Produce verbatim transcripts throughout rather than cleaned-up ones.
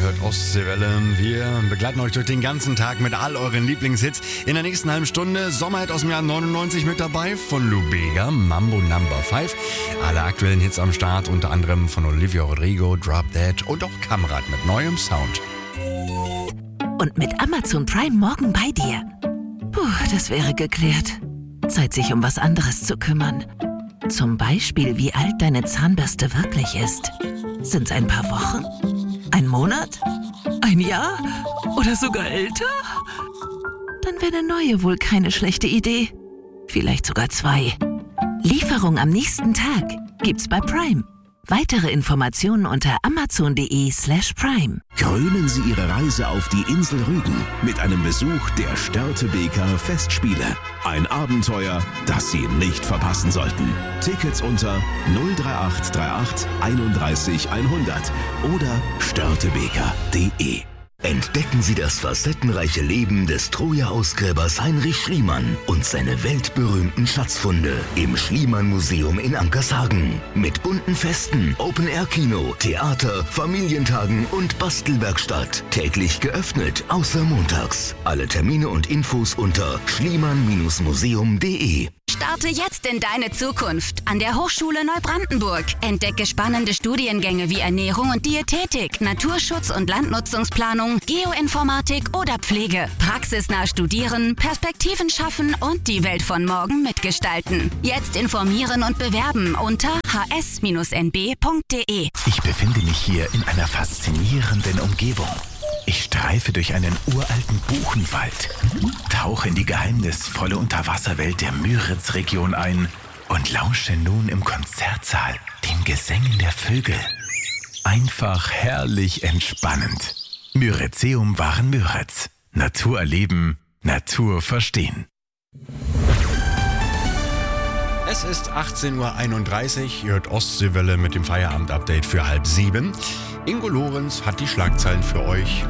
hört Ostseewelle. Wir begleiten euch durch den ganzen Tag mit all euren Lieblingshits. In der nächsten halben Stunde Sommerhit aus dem Jahr neunundneunzig mit dabei von Lou Bega, Mambo Number fünf. Alle aktuellen Hits am Start, unter anderem von Olivia Rodrigo, Drop Dead und auch Kamrat mit neuem Sound. Und mit Amazon Prime morgen bei dir. Puh, das wäre geklärt. Zeit, sich um was anderes zu kümmern. Zum Beispiel, wie alt deine Zahnbürste wirklich ist. Sind's ein paar Wochen? Ein Monat? Ein Jahr? Oder sogar älter? Dann wäre eine neue wohl keine schlechte Idee. Vielleicht sogar zwei. Lieferung am nächsten Tag gibt's bei Prime. Weitere Informationen unter amazon.de slash prime. Krönen Sie Ihre Reise auf die Insel Rügen mit einem Besuch der Störtebeker Festspiele. Ein Abenteuer, das Sie nicht verpassen sollten. Tickets unter null drei acht drei acht einunddreißig hundert oder störtebeker punkt de. Entdecken Sie das facettenreiche Leben des Troja-Ausgräbers Heinrich Schliemann und seine weltberühmten Schatzfunde im Schliemann-Museum in Ankershagen. Mit bunten Festen, Open-Air-Kino, Theater, Familientagen und Bastelwerkstatt. Täglich geöffnet, außer montags. Alle Termine und Infos unter schliemann museum punkt de. Starte jetzt in deine Zukunft an der Hochschule Neubrandenburg. Entdecke spannende Studiengänge wie Ernährung und Diätetik, Naturschutz und Landnutzungsplanung, Geoinformatik oder Pflege. Praxisnah studieren, Perspektiven schaffen und die Welt von morgen mitgestalten. Jetzt informieren und bewerben unter h s n b punkt de. Ich befinde mich hier in einer faszinierenden Umgebung. Ich streife durch einen uralten Buchenwald, tauche in die geheimnisvolle Unterwasserwelt der Müritz-Region ein und lausche nun im Konzertsaal den Gesängen der Vögel. Einfach herrlich entspannend. Müritzeum waren Müritz. Natur erleben, Natur verstehen. Es ist achtzehn Uhr einunddreißig, ihr hört Ostseewelle mit dem Feierabend-Update für halb sieben. Ingo Lorenz hat die Schlagzeilen für euch.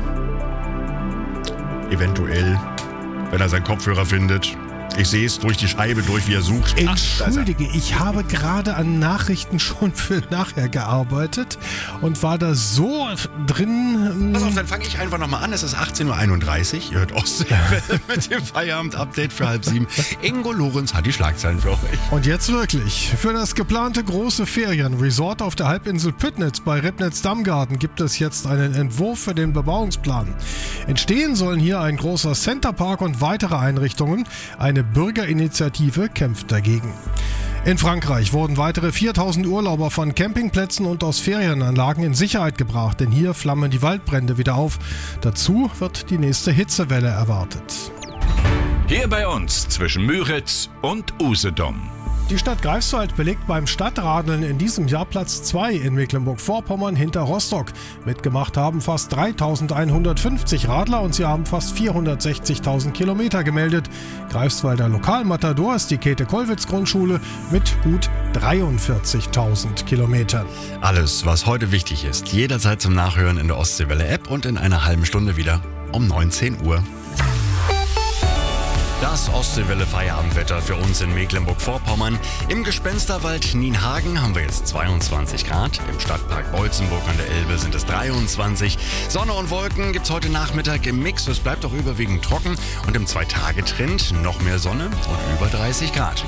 Eventuell, wenn er seinen Kopfhörer findet. Ich sehe es durch die Scheibe durch, wie er sucht. Entschuldige, ich habe gerade an Nachrichten schon für nachher gearbeitet und war da so drin. Pass auf, dann fange ich einfach nochmal an. Es ist achtzehn Uhr einunddreißig. Ihr hört Ostseewelle mit dem Feierabend-Update für halb sieben. Ingo Lorenz hat die Schlagzeilen für euch. Und jetzt wirklich. Für das geplante große Ferienresort auf der Halbinsel Püttnitz bei Ribnitz-Dammgarten gibt es jetzt einen Entwurf für den Bebauungsplan. Entstehen sollen hier ein großer Centerpark und weitere Einrichtungen. Eine Bürgerinitiative kämpft dagegen. In Frankreich wurden weitere viertausend Urlauber von Campingplätzen und aus Ferienanlagen in Sicherheit gebracht, denn hier flammen die Waldbrände wieder auf. Dazu wird die nächste Hitzewelle erwartet. Hier bei uns zwischen Müritz und Usedom. Die Stadt Greifswald belegt beim Stadtradeln in diesem Jahr Platz zwei in Mecklenburg-Vorpommern hinter Rostock. Mitgemacht haben fast dreitausendeinhundertfünfzig Radler und sie haben fast vierhundertsechzigtausend Kilometer gemeldet. Greifswalder Lokalmatador ist die Käthe-Kollwitz-Grundschule mit gut dreiundvierzigtausend Kilometern. Alles, was heute wichtig ist, jederzeit zum Nachhören in der Ostseewelle-App und in einer halben Stunde wieder um neunzehn Uhr. Das Ostseewelle-Feierabendwetter für uns in Mecklenburg-Vorpommern. Im Gespensterwald Nienhagen haben wir jetzt zweiundzwanzig Grad. Im Stadtpark Beutzenburg an der Elbe sind es dreiundzwanzig. Sonne und Wolken gibt es heute Nachmittag im Mix. Es bleibt auch überwiegend trocken. Und im Zwei-Tage-Trend noch mehr Sonne und über dreißig Grad.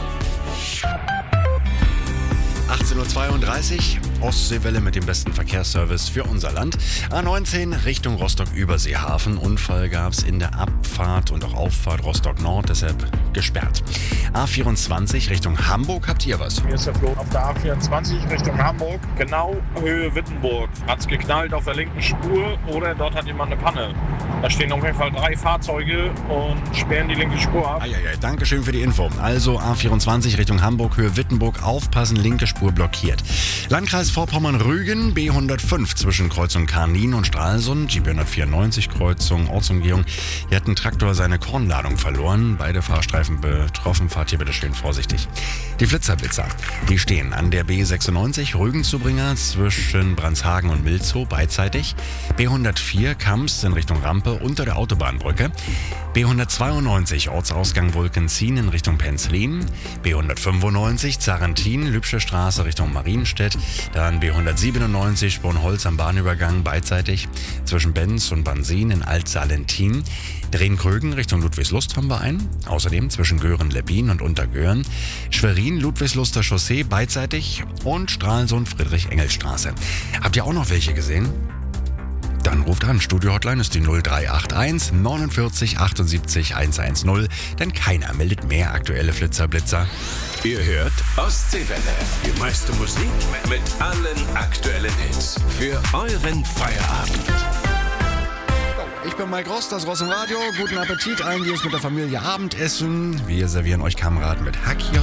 achtzehn Uhr zweiunddreißig, Ostseewelle mit dem besten Verkehrsservice für unser Land. A neunzehn Richtung Rostock-Überseehafen. Unfall gab es in der Abfahrt und auch Auffahrt Rostock-Nord, deshalb gesperrt. A vierundzwanzig Richtung Hamburg, habt ihr was? Hier ist der Flo auf der A vierundzwanzig Richtung Hamburg, genau Höhe Wittenburg. Hat's geknallt auf der linken Spur oder dort hat jemand eine Panne. Da stehen auf jeden Fall drei Fahrzeuge und sperren die linke Spur ab. Eieiei, Dankeschön für die Info. Also A vierundzwanzig Richtung Hamburg, Höhe Wittenburg, aufpassen, linke Spur blockiert. Landkreis Vorpommern-Rügen, B hundertfünf zwischen Kreuzung Karnin und Stralsund, G B hundertvierundneunzig Kreuzung, Ortsumgehung. Hier hat ein Traktor seine Kornladung verloren. Beide Fahrstreifen betroffen, fahrt hier bitte schön vorsichtig. Die Flitzerblitzer, die stehen an der B sechsundneunzig Rügenzubringer zwischen Brandshagen und Milzow beidseitig. B hundertvier Kamps in Richtung Rampe unter der Autobahnbrücke. B hundertzweiundneunzig Ortsausgang Wolkenzien in Richtung Penzlin. B hundertfünfundneunzig Zarentin, Lübsche Straße Richtung Marienstedt. Da Dann B hundertsiebenundneunzig Sponholz am Bahnübergang beidseitig zwischen Benz und Bansin in Alt-Salentin. Drehen-Krögen Richtung Ludwigslust haben wir einen. Außerdem zwischen Göhren-Lebbin und Untergöhren. Schwerin-Ludwigsluster Chaussee beidseitig und Stralsund-Friedrich-Engels-Straße. Habt ihr auch noch welche gesehen? Dann ruft an. Studio-Hotline ist die null drei acht eins neunundvierzig achtundsiebzig hundertzehn, denn keiner meldet mehr aktuelle Flitzer-Blitzer. Ihr hört Ostseewelle. Die meiste Musik mit allen aktuellen Hits. Für euren Feierabend. Ich bin Mike Ross, das Ross im Radio. Guten Appetit allen, die es mit der Familie Abendessen. Wir servieren euch Kameraden mit Hack hier.